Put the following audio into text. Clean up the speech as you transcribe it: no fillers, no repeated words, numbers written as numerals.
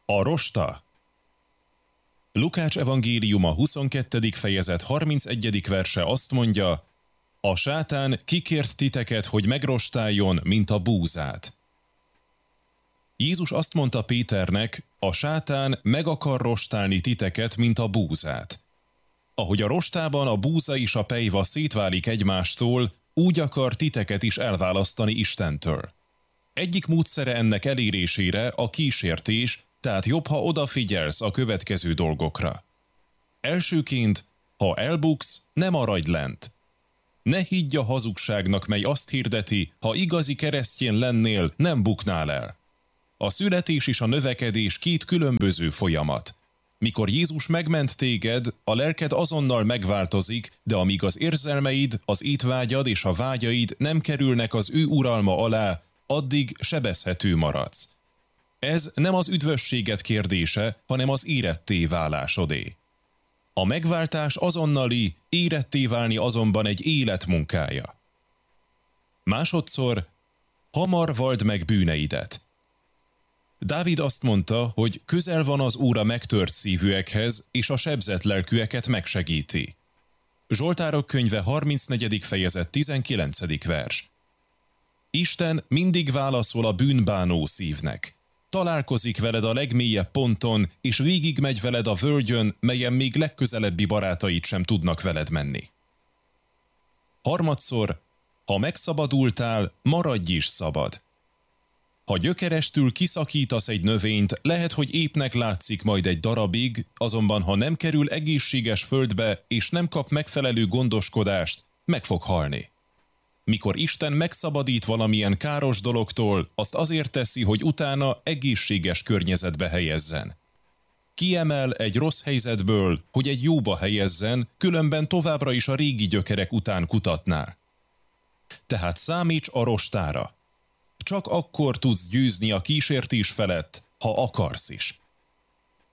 A rosta. Lukács evangéliuma 22. fejezet 31. verse azt mondja: a sátán kikért titeket, hogy megrostáljon, mint a búzát. Jézus azt mondta Péternek, a sátán meg akar rostálni titeket, mint a búzát. Ahogy a rostában a búza és a pelyva szétválik egymástól, úgy akar titeket is elválasztani Istentől. Egyik módszere ennek elérésére a kísértés, tehát jobb, ha odafigyelsz a következő dolgokra. Elsőként, ha elbuksz, ne maradj lent. Ne higgy a hazugságnak, mely azt hirdeti, ha igazi keresztjén lennél, nem buknál el. A születés és a növekedés két különböző folyamat. Mikor Jézus megment téged, a lelked azonnal megváltozik, de amíg az érzelmeid, az étvágyad és a vágyaid nem kerülnek az ő uralma alá, addig sebezhető maradsz. Ez nem az üdvösséget kérdése, hanem az éretté válásodé. A megváltás azonnali, éretté válni azonban egy élet munkája. Másodszor, hamar vald meg bűneidet. Dávid azt mondta, hogy közel van az óra megtört szívűekhez, és a sebzett lelkűeket megsegíti. Zsoltárok könyve 34. fejezet 19. vers. Isten mindig válaszol a bűnbánó szívnek. Találkozik veled a legmélyebb ponton, és végigmegy veled a völgyön, melyen még legközelebbi barátaid sem tudnak veled menni. Harmadszor, ha megszabadultál, maradj is szabad. Ha gyökerestül kiszakítasz egy növényt, lehet, hogy épnek látszik majd egy darabig, azonban ha nem kerül egészséges földbe, és nem kap megfelelő gondoskodást, meg fog halni. Mikor Isten megszabadít valamilyen káros dologtól, azt azért teszi, hogy utána egészséges környezetbe helyezzen. Kiemel egy rossz helyzetből, hogy egy jóba helyezzen, különben továbbra is a régi gyökerek után kutatnál. Tehát számíts a rostára. Csak akkor tudsz győzni a kísértés felett, ha akarsz is.